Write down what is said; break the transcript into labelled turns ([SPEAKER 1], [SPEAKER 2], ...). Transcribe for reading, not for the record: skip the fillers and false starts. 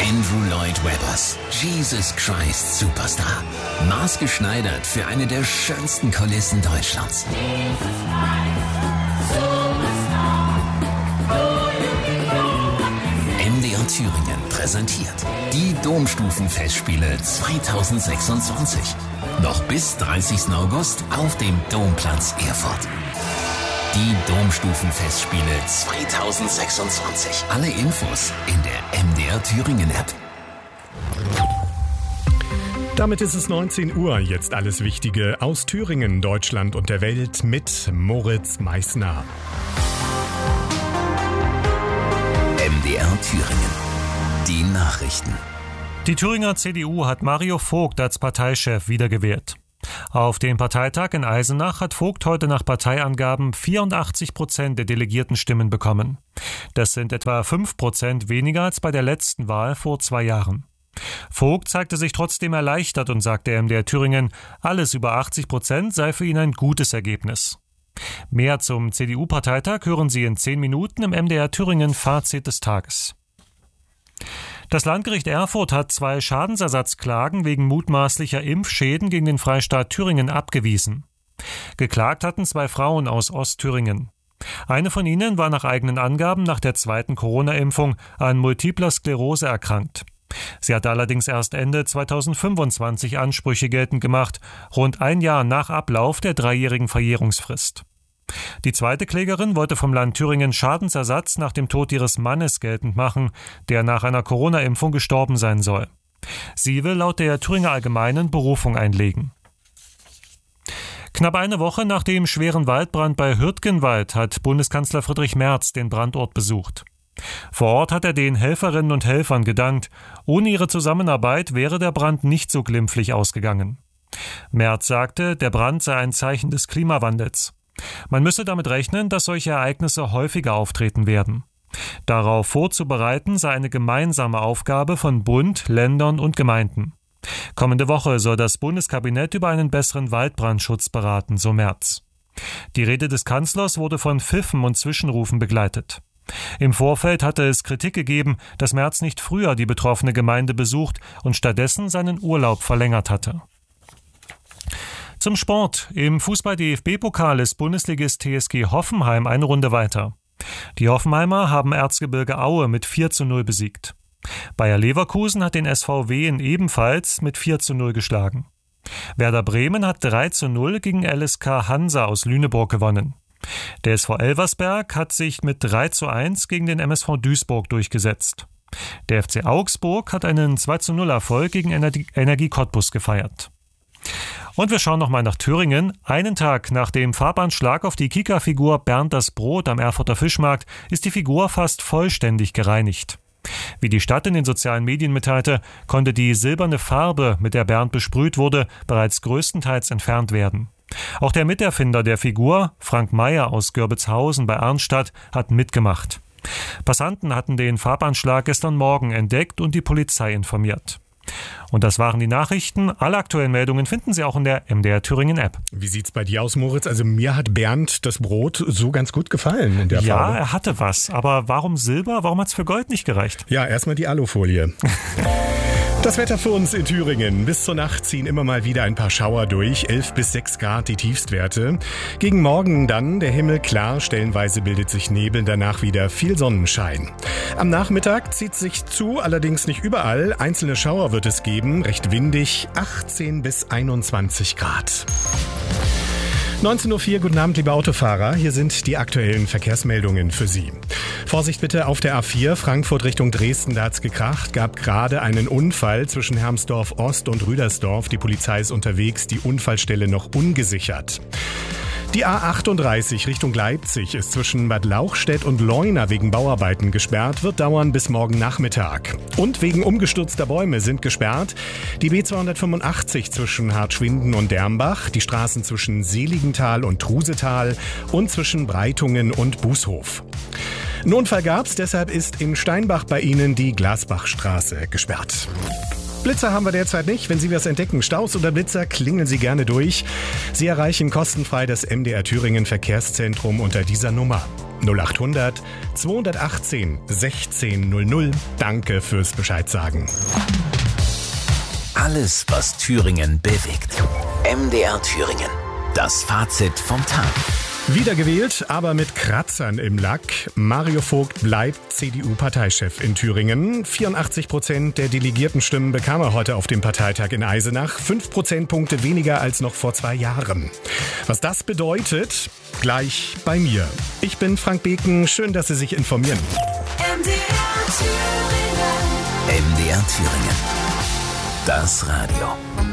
[SPEAKER 1] Andrew Lloyd Webbers Jesus Christ Superstar. Maßgeschneidert für eine der schönsten Kulissen Deutschlands. MDR Thüringen präsentiert die Domstufenfestspiele 2026. Noch bis 30. August auf dem Domplatz Erfurt. Die Domstufenfestspiele 2026. Alle Infos in der MDR Thüringen App.
[SPEAKER 2] Damit ist es 19 Uhr. Jetzt alles Wichtige aus Thüringen, Deutschland und der Welt mit Moritz Meißner.
[SPEAKER 1] MDR Thüringen. Die Nachrichten.
[SPEAKER 3] Die Thüringer CDU hat Mario Vogt als Parteichef wiedergewählt. Auf dem Parteitag in Eisenach hat Vogt heute nach Parteiangaben 84% der Delegiertenstimmen bekommen. Das sind etwa 5% weniger als bei der letzten Wahl vor 2 Jahren. Vogt zeigte sich trotzdem erleichtert und sagte MDR Thüringen, alles über 80% sei für ihn ein gutes Ergebnis. Mehr zum CDU-Parteitag hören Sie in 10 Minuten im MDR Thüringen Fazit des Tages. Das Landgericht Erfurt hat 2 Schadensersatzklagen wegen mutmaßlicher Impfschäden gegen den Freistaat Thüringen abgewiesen. Geklagt hatten 2 Frauen aus Ostthüringen. Eine von ihnen war nach eigenen Angaben nach der 2. Corona-Impfung an Multipler Sklerose erkrankt. Sie hatte allerdings erst Ende 2025 Ansprüche geltend gemacht, rund 1 Jahr nach Ablauf der 3-jährigen Verjährungsfrist. Die zweite Klägerin wollte vom Land Thüringen Schadensersatz nach dem Tod ihres Mannes geltend machen, der nach einer Corona-Impfung gestorben sein soll. Sie will laut der Thüringer Allgemeinen Berufung einlegen. Knapp eine Woche nach dem schweren Waldbrand bei Hürtgenwald hat Bundeskanzler Friedrich Merz den Brandort besucht. Vor Ort hat er den Helferinnen und Helfern gedankt. Ohne ihre Zusammenarbeit wäre der Brand nicht so glimpflich ausgegangen. Merz sagte, der Brand sei ein Zeichen des Klimawandels. Man müsse damit rechnen, dass solche Ereignisse häufiger auftreten werden. Darauf vorzubereiten sei eine gemeinsame Aufgabe von Bund, Ländern und Gemeinden. Kommende Woche soll das Bundeskabinett über einen besseren Waldbrandschutz beraten, so Merz. Die Rede des Kanzlers wurde von Pfiffen und Zwischenrufen begleitet. Im Vorfeld hatte es Kritik gegeben, dass Merz nicht früher die betroffene Gemeinde besucht und stattdessen seinen Urlaub verlängert hatte. Zum Sport. Im Fußball-DFB-Pokal ist Bundesligist TSG Hoffenheim eine Runde weiter. Die Hoffenheimer haben Erzgebirge Aue mit 4:0 besiegt. Bayer Leverkusen hat den SVW ebenfalls mit 4:0 geschlagen. Werder Bremen hat 3:0 gegen LSK Hansa aus Lüneburg gewonnen. Der SV Elversberg hat sich mit 3:1 gegen den MSV Duisburg durchgesetzt. Der FC Augsburg hat einen 2:0 Erfolg gegen Energie Cottbus gefeiert. Und wir schauen nochmal nach Thüringen. Einen Tag nach dem Farbanschlag auf die Kika-Figur Bernd das Brot am Erfurter Fischmarkt ist die Figur fast vollständig gereinigt. Wie die Stadt in den sozialen Medien mitteilte, konnte die silberne Farbe, mit der Bernd besprüht wurde, bereits größtenteils entfernt werden. Auch der Miterfinder der Figur, Frank Meyer aus Görbitzhausen bei Arnstadt, hat mitgemacht. Passanten hatten den Farbanschlag gestern Morgen entdeckt und die Polizei informiert. Und das waren die Nachrichten. Alle aktuellen Meldungen finden Sie auch in der MDR Thüringen App.
[SPEAKER 2] Wie sieht's bei dir aus, Moritz? Also mir hat Bernd das Brot so ganz gut gefallen in der Farbe.
[SPEAKER 3] Ja, er hatte was. Aber warum Silber? Warum hat's für Gold nicht gereicht?
[SPEAKER 2] Ja, erstmal die Alufolie. Das Wetter für uns in Thüringen. Bis zur Nacht ziehen immer mal wieder ein paar Schauer durch. 11 bis 6 Grad die Tiefstwerte. Gegen Morgen dann der Himmel klar. Stellenweise bildet sich Nebel, danach wieder viel Sonnenschein. Am Nachmittag zieht sich zu, allerdings nicht überall. Einzelne Schauer wird es geben. Recht windig. 18 bis 21 Grad. 19.04 Uhr, guten Abend, liebe Autofahrer. Hier sind die aktuellen Verkehrsmeldungen für Sie. Vorsicht bitte auf der A4, Frankfurt Richtung Dresden, da hat's gekracht. Gab gerade einen Unfall zwischen Hermsdorf Ost und Rüdersdorf. Die Polizei ist unterwegs, die Unfallstelle noch ungesichert. Die A38 Richtung Leipzig ist zwischen Bad Lauchstädt und Leuna wegen Bauarbeiten gesperrt, wird dauern bis morgen Nachmittag. Und wegen umgestürzter Bäume sind gesperrt die B285 zwischen Hartschwinden und Dermbach, die Straßen zwischen Seligenthal und Trusetal und zwischen Breitungen und Bußhof. Einen Unfall gab's, deshalb ist in Steinbach bei Ihnen die Glasbachstraße gesperrt. Blitzer haben wir derzeit nicht. Wenn Sie was entdecken, Staus oder Blitzer, klingeln Sie gerne durch. Sie erreichen kostenfrei das MDR Thüringen Verkehrszentrum unter dieser Nummer. 0800 218 1600. Danke fürs Bescheid sagen.
[SPEAKER 1] Alles, was Thüringen bewegt. MDR Thüringen. Das Fazit vom Tag.
[SPEAKER 2] Wiedergewählt, aber mit Kratzern im Lack. Mario Vogt bleibt CDU-Parteichef in Thüringen. 84% der Delegiertenstimmen bekam er heute auf dem Parteitag in Eisenach. 5 Prozentpunkte weniger als noch vor 2 Jahren. Was das bedeutet, gleich bei mir. Ich bin Frank Beken. Schön, dass Sie sich informieren.
[SPEAKER 1] MDR Thüringen. Das Radio.